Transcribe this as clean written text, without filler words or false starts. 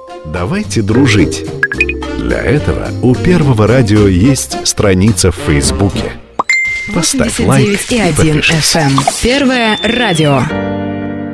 Давайте дружить. Для этого у Первого радио есть страница в Фейсбуке. Поставь лайк и подпишись. FM. Первое радио.